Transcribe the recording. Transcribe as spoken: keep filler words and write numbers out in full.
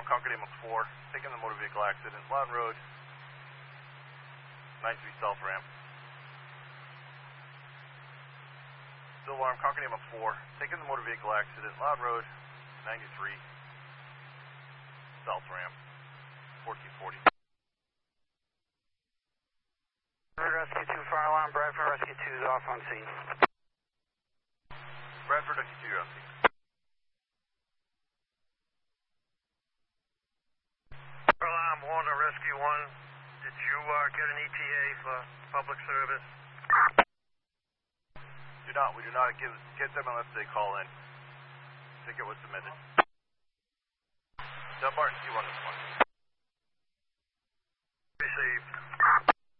alarm, Concord ambulance four, taking the motor vehicle accident, Loudon Road, nine three south ramp. Still alarm, Concord ambulance four, taking the motor vehicle accident, Loudon Road, ninety-three south ramp, fourteen forty. Rescue two, fire alarm, Bradford Rescue two is off on scene. Bradford Rescue two, you're on scene. Alarm, Warner Rescue one, did you uh, get an E T A for public service? Do not, we do not give, get them unless they call in. Ticket was submitted. Dunbarton, you run this one.